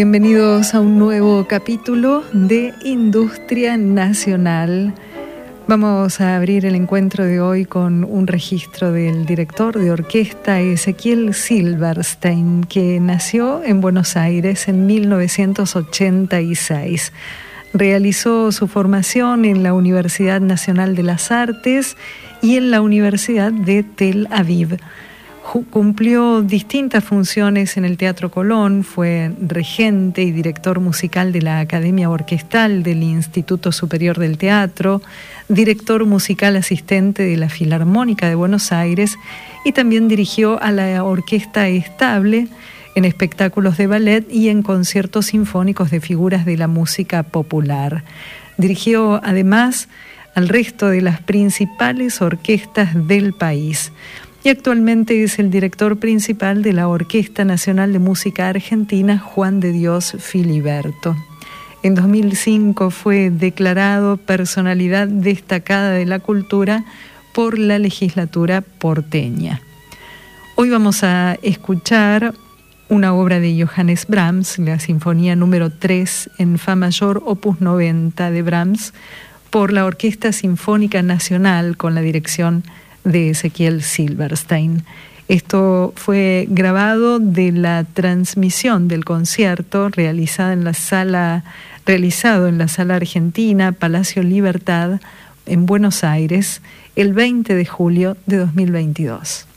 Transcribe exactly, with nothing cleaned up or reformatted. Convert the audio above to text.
Bienvenidos a un nuevo capítulo de Industria Nacional. Vamos a abrir el encuentro de hoy con un registro del director de orquesta Ezequiel Silverstein, que nació en Buenos Aires en mil novecientos ochenta y seis. Realizó su formación en la Universidad Nacional de las Artes y en la Universidad de Tel Aviv. Cumplió distintas funciones en el Teatro Colón, fue regente y director musical de la Academia Orquestal del Instituto Superior del Teatro, director musical asistente de la Filarmónica de Buenos Aires y también dirigió a la Orquesta Estable en espectáculos de ballet y en conciertos sinfónicos de figuras de la música popular. Dirigió además al resto de las principales orquestas del país. Y actualmente es el director principal de la Orquesta Nacional de Música Argentina, Juan de Dios Filiberto. En dos mil cinco fue declarado personalidad destacada de la cultura por la legislatura porteña. Hoy vamos a escuchar una obra de Johannes Brahms, la Sinfonía número tres en Fa mayor, opus noventa de Brahms, por la Orquesta Sinfónica Nacional con la dirección de Ezequiel Silverstein. Esto fue grabado de la transmisión del concierto realizada en la sala, realizado en la Sala Argentina, Palacio Libertad, en Buenos Aires, el veinte de julio de dos mil veintidós.